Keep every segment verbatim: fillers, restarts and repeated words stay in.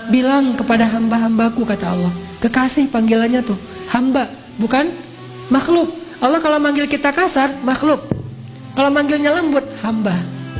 bilang kepada hamba-hambaku, kata Allah. Kekasih panggilannya tuh hamba, bukan makhluk. Allah kalau manggil kita kasar, makhluk. Kalau manggilnya lembut, hamba.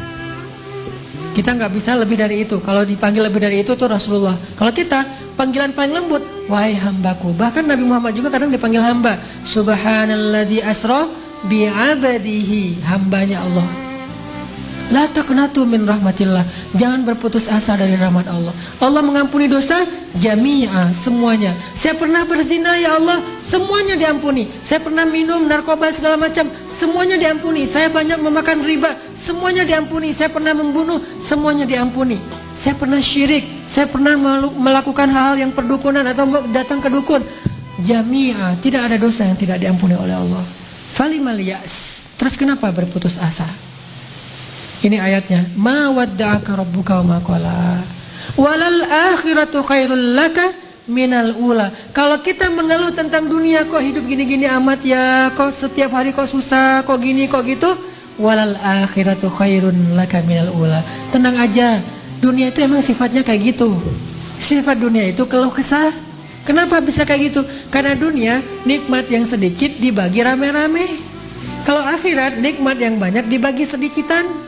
Kita nggak bisa lebih dari itu. Kalau dipanggil lebih dari itu tuh Rasulullah. Kalau kita panggilan paling lembut, wahai hambaku. Bahkan Nabi Muhammad juga kadang dipanggil hamba. Subhanalladzi asra bi'abadihi, hambanya Allah. La taqnatu min rahmatillah, jangan berputus asa dari rahmat Allah. Allah mengampuni dosa jami'a, semuanya. Saya pernah berzina ya Allah, semuanya diampuni. Saya pernah minum narkoba segala macam, semuanya diampuni. Saya banyak memakan riba, semuanya diampuni. Saya pernah membunuh, semuanya diampuni. Saya pernah syirik, saya pernah melakukan hal-hal yang perdukunan atau datang ke dukun. Jami'a, tidak ada dosa yang tidak diampuni oleh Allah. Falimal ya'as, terus kenapa berputus asa? Ini ayatnya, ma wadda'aka rabbuka wa ma qala walal akhiratu khairul laka minal ula. Kalau kita mengeluh tentang dunia, kok hidup gini-gini amat ya, kok setiap hari kok susah, kok gini, kok gitu, walal akhiratu khairun laka minal ula. Tenang aja, dunia itu emang sifatnya kayak gitu. Sifat dunia itu keluh kesah. Kenapa bisa kayak gitu? Karena dunia nikmat yang sedikit dibagi rame-rame. Kalau akhirat nikmat yang banyak dibagi sedikitan.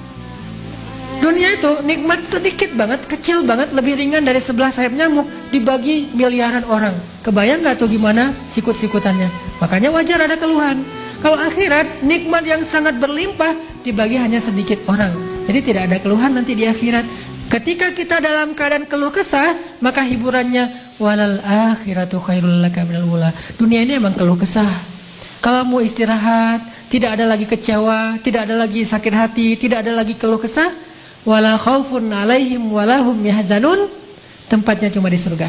Dunia itu nikmat sedikit banget, kecil banget, lebih ringan dari sebelah sayap nyamuk, dibagi miliaran orang. Kebayang gak tuh gimana sikut-sikutannya? Makanya wajar ada keluhan. Kalau akhirat nikmat yang sangat berlimpah dibagi hanya sedikit orang. Jadi tidak ada keluhan nanti di akhirat. Ketika kita dalam keadaan keluh kesah, maka hiburannya walal akhiratu khairul laka minal ula. Dunia ini emang keluh kesah. Kalau mau istirahat, tidak ada lagi kecewa, tidak ada lagi sakit hati, tidak ada lagi keluh kesah. Wala khaufun alaihim walahum yahzanun, tempatnya cuma di surga.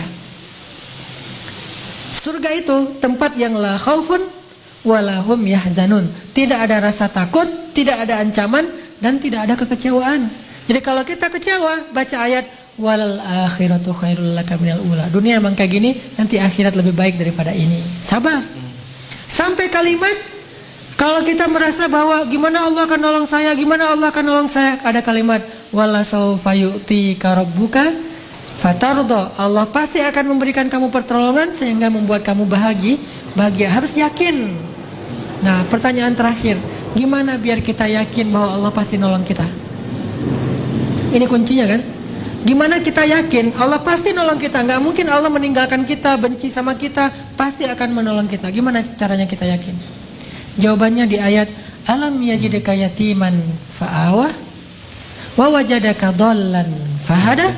Surga itu tempat yang la khaufun walahum yahzanun, tidak ada rasa takut, tidak ada ancaman, dan tidak ada kekecewaan. Jadi kalau kita kecewa, baca ayat walal akhiratu khairul laka minal ula. Dunia emang kayak gini, nanti akhirat lebih baik daripada ini. Sabar. Sampai kalimat, kalau kita merasa bahwa gimana Allah akan nolong saya, gimana Allah akan nolong saya, ada kalimat wala sawfa yu'tika rabbuka fatarda. Allah pasti akan memberikan kamu pertolongan sehingga membuat kamu bahagia, bahagia. Harus yakin. Nah, pertanyaan terakhir, gimana biar kita yakin bahwa Allah pasti nolong kita? Ini kuncinya kan? Gimana kita yakin Allah pasti nolong kita? Nggak mungkin Allah meninggalkan kita, benci sama kita, pasti akan menolong kita. Gimana caranya kita yakin? Jawabannya di ayat alam yajidka yatiman fa'awah wa wajadaka dhallan fahada